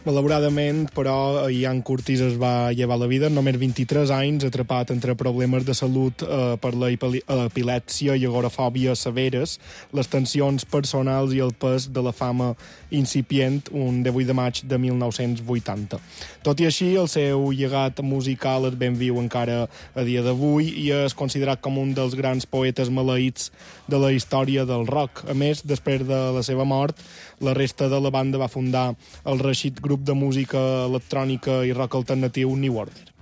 Malauradament, però, Ian Curtis es va llevar la vida, només 23 anys, atrapat entre problemes de salut per la epilèpsia i agorafòbia severes, les tensions personals i el pes de la fama incipient, un 18 de maig de 1980. Tot i així, el seu llegat musical és ben viu encara a dia d'avui i és considerat com un dels grans poetes maleïts de la història del rock. A més, després de la seva mort, la resta de la banda va fundar el reeixit grup de música electrònica i rock alternatiu New Order.